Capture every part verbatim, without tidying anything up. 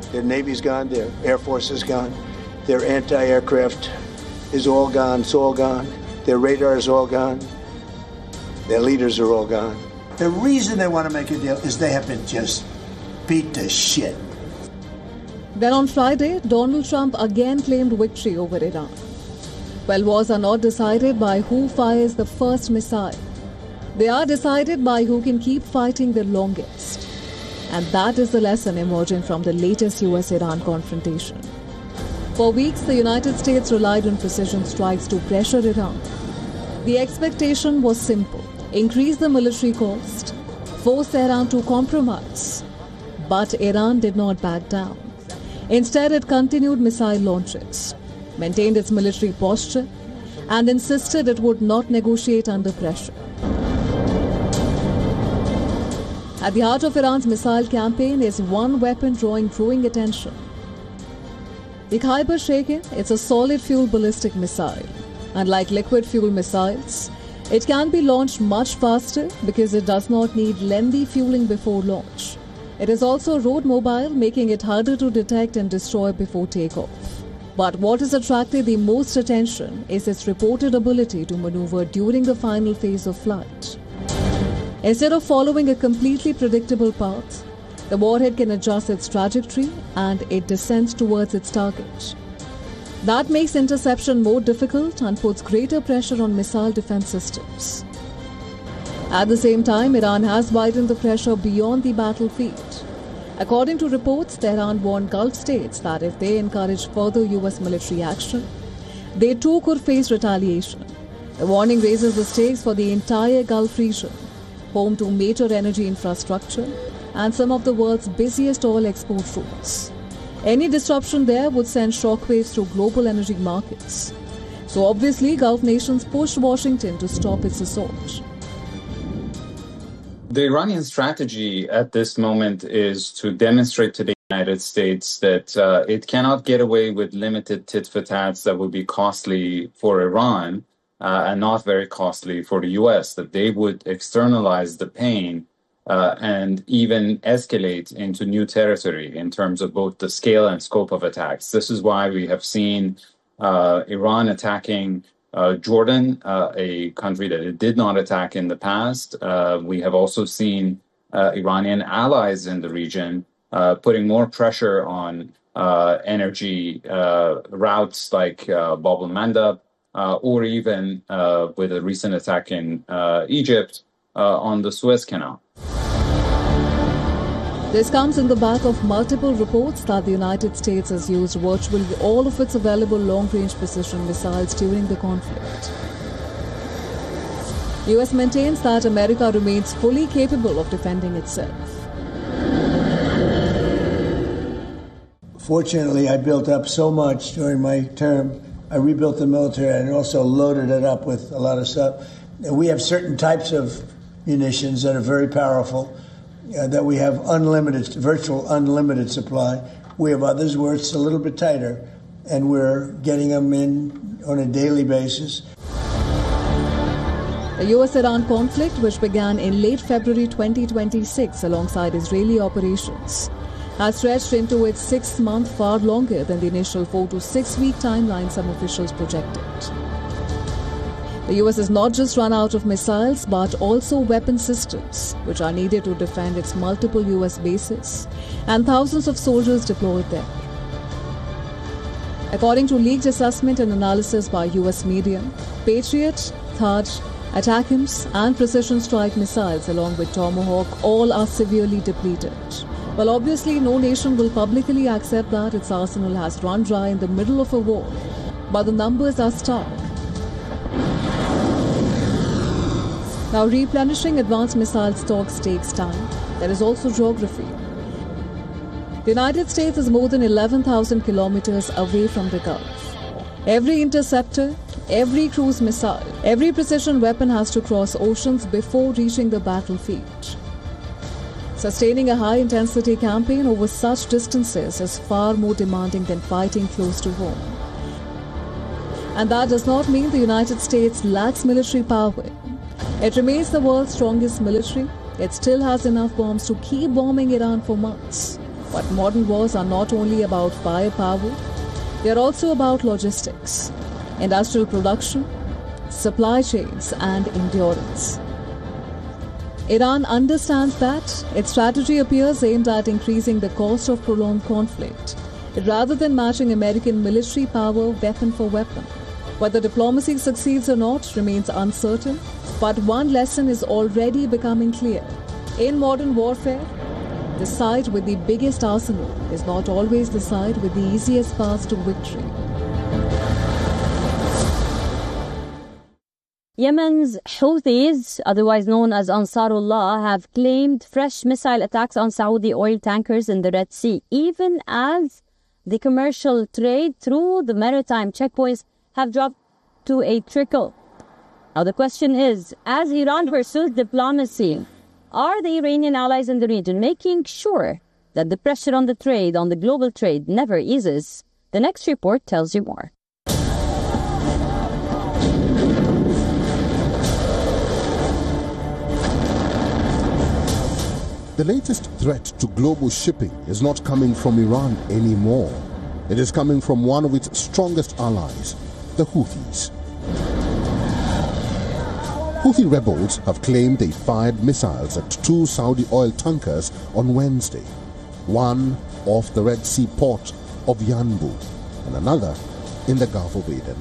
Their Navy's gone, their Air Force is gone, their anti-aircraft is all gone, it's all gone, their radar is all gone, their leaders are all gone. The reason they want to make a deal is they have been just beat to shit. Then on Friday, Donald Trump again claimed victory over Iran. Well, wars are not decided by who fires the first missile. They are decided by who can keep fighting the longest. And that is the lesson emerging from the latest U S Iran confrontation. For weeks, the United States relied on precision strikes to pressure Iran. The expectation was simple: increase the military cost, force Iran to compromise. But Iran did not back down. Instead, it continued missile launches, maintained its military posture, and insisted it would not negotiate under pressure. At the heart of Iran's missile campaign is one weapon drawing growing attention. The Khyber Sheikh, it's a solid fuel ballistic missile. Unlike liquid fuel missiles, it can be launched much faster because it does not need lengthy fueling before launch. It is also road mobile, making it harder to detect and destroy before takeoff. But what has attracted the most attention is its reported ability to maneuver during the final phase of flight. Instead of following a completely predictable path, the warhead can adjust its trajectory and it descends towards its target. That makes interception more difficult and puts greater pressure on missile defense systems. At the same time, Iran has widened the pressure beyond the battlefield. According to reports, Tehran warned Gulf states that if they encourage further U S military action, they too could face retaliation. The warning raises the stakes for the entire Gulf region, home to major energy infrastructure and some of the world's busiest oil export routes. Any disruption there would send shockwaves through global energy markets. So obviously, Gulf nations pushed Washington to stop its assault. The Iranian strategy at this moment is to demonstrate to the United States that uh, it cannot get away with limited tit-for-tats that would be costly for Iran uh, and not very costly for the U S, that they would externalize the pain uh, and even escalate into new territory in terms of both the scale and scope of attacks. This is why we have seen uh, Iran attacking Uh, Jordan, uh, a country that it did not attack in the past. Uh, we have also seen uh, Iranian allies in the region uh, putting more pressure on uh, energy uh, routes like uh, Bab el-Mandab, uh, or even uh, with a recent attack in uh, Egypt uh, on the Suez Canal. This comes in the back of multiple reports that the United States has used virtually all of its available long-range precision missiles during the conflict. The U S maintains that America remains fully capable of defending itself. Fortunately, I built up so much during my term. I rebuilt the military and also loaded it up with a lot of stuff. We have certain types of munitions that are very powerful. Uh, that we have unlimited, virtual unlimited supply. We have others where it's a little bit tighter, and we're getting them in on a daily basis. The U S-Iran conflict, which began in late February twenty twenty-six alongside Israeli operations, has stretched into its sixth month, far longer than the initial four to six week timeline some officials projected. The U S has not just run out of missiles, but also weapon systems, which are needed to defend its multiple U S bases and thousands of soldiers deployed there. According to leaked assessment and analysis by U S media, Patriot, THAAD, ATACMS and precision strike missiles along with Tomahawk all are severely depleted. Well, obviously, no nation will publicly accept that its arsenal has run dry in the middle of a war, but the numbers are stark. Now, replenishing advanced missile stocks takes time. There is also geography. The United States is more than eleven thousand kilometers away from the Gulf. Every interceptor, every cruise missile, every precision weapon has to cross oceans before reaching the battlefield. Sustaining a high-intensity campaign over such distances is far more demanding than fighting close to home. And that does not mean the United States lacks military power. It remains the world's strongest military. It still has enough bombs to keep bombing Iran for months. But modern wars are not only about firepower, they are also about logistics, industrial production, supply chains, and endurance. Iran understands that its strategy appears aimed at increasing the cost of prolonged conflict, rather than matching American military power weapon for weapon. Whether diplomacy succeeds or not remains uncertain, but one lesson is already becoming clear. In modern warfare, the side with the biggest arsenal is not always the side with the easiest path to victory. Yemen's Houthis, otherwise known as Ansarullah, have claimed fresh missile attacks on Saudi oil tankers in the Red Sea, even as the commercial trade through the maritime checkpoints have dropped to a trickle. Now the question is, as Iran pursues diplomacy, are the Iranian allies in the region making sure that the pressure on the trade, on the global trade, never eases? The next report tells you more. The latest threat to global shipping is not coming from Iran anymore. It is coming from one of its strongest allies, the Houthis. Houthi rebels have claimed they fired missiles at two Saudi oil tankers on Wednesday, one off the Red Sea port of Yanbu and another in the Gulf of Aden.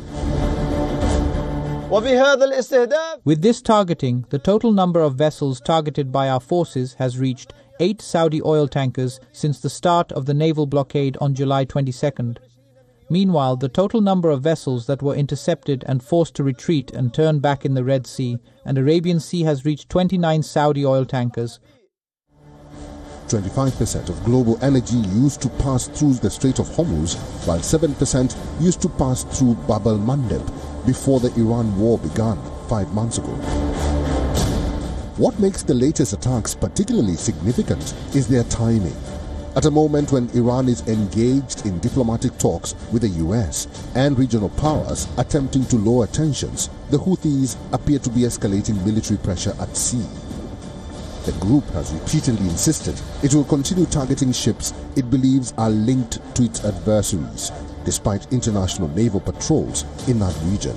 With this targeting, the total number of vessels targeted by our forces has reached eight Saudi oil tankers since the start of the naval blockade on July twenty-second. Meanwhile, the total number of vessels that were intercepted and forced to retreat and turn back in the Red Sea and Arabian Sea has reached twenty-nine Saudi oil tankers. twenty-five percent of global energy used to pass through the Strait of Hormuz, while seven percent used to pass through Bab el-Mandeb before the Iran war began five months ago. What makes the latest attacks particularly significant is their timing. At a moment when Iran is engaged in diplomatic talks with the U S and regional powers attempting to lower tensions, the Houthis appear to be escalating military pressure at sea. The group has repeatedly insisted it will continue targeting ships it believes are linked to its adversaries, despite international naval patrols in that region.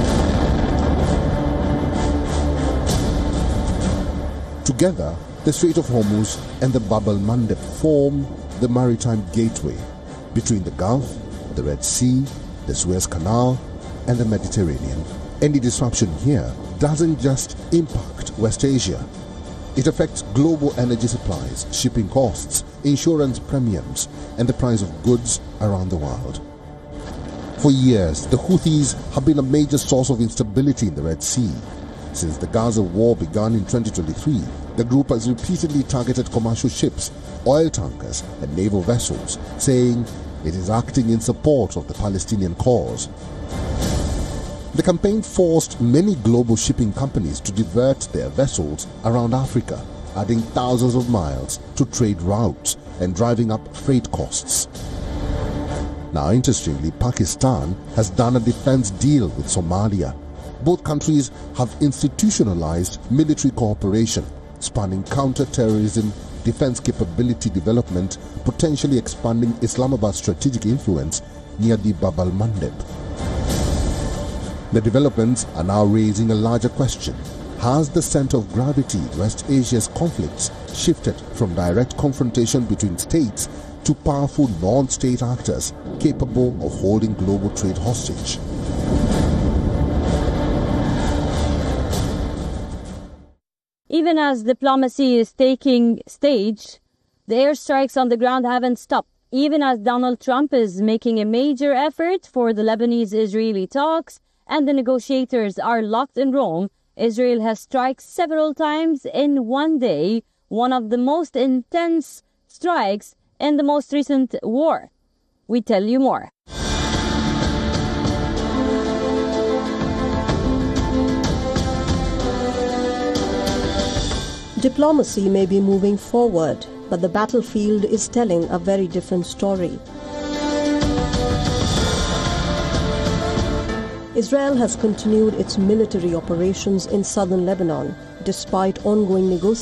Together, the Strait of Hormuz and the Bab el-Mandeb form the maritime gateway between the Gulf, the Red Sea, the Suez Canal, and the Mediterranean. Any disruption here doesn't just impact West Asia. It affects global energy supplies, shipping costs, insurance premiums, and the price of goods around the world. For years, the Houthis have been a major source of instability in the Red Sea. Since the Gaza war began in twenty twenty-three, the group has repeatedly targeted commercial ships, oil tankers, and naval vessels, saying it is acting in support of the Palestinian cause. The campaign forced many global shipping companies to divert their vessels around Africa, adding thousands of miles to trade routes and driving up freight costs. Now, interestingly, Pakistan has done a defense deal with Somalia. Both countries have institutionalized military cooperation, spanning counter-terrorism, defense capability development, potentially expanding Islamabad's strategic influence near the Bab el-Mandeb. The developments are now raising a larger question. Has the center of gravity in West Asia's conflicts shifted from direct confrontation between states to powerful non-state actors capable of holding global trade hostage? Even as diplomacy is taking stage, the airstrikes on the ground haven't stopped. Even as Donald Trump is making a major effort for the Lebanese-Israeli talks and the negotiators are locked in Rome, Israel has struck several times in one day, one of the most intense strikes in the most recent war. We tell you more. Diplomacy may be moving forward, but the battlefield is telling a very different story. Israel has continued its military operations in southern Lebanon, despite ongoing negotiations